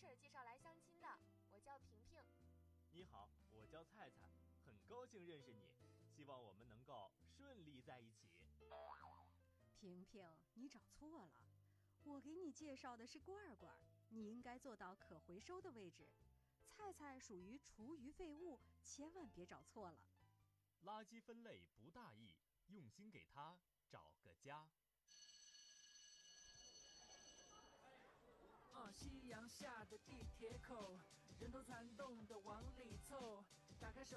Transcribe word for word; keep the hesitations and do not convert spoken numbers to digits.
婶介绍来相亲的，我叫萍萍。 你好，我叫菜菜，很高兴认识你，希望我们能够顺利在一起。 萍萍，你找错了，我给你介绍的是罐罐，你应该坐到可回收的位置。菜菜属于厨余废物，千万别找错了。 垃圾分类不大意，用心给它找个家。 啊，夕阳下的地铁口，人头攒动的往里凑，打开手